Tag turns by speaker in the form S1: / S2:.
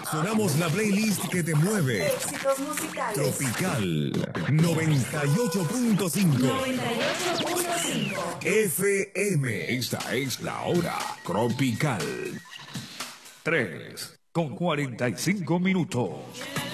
S1: Sonamos la playlist que te mueve.
S2: Éxitos musicales.
S1: Tropical 98.5.
S2: 98.5.
S1: FM. Esta es la hora. Tropical 3 con 45 minutos.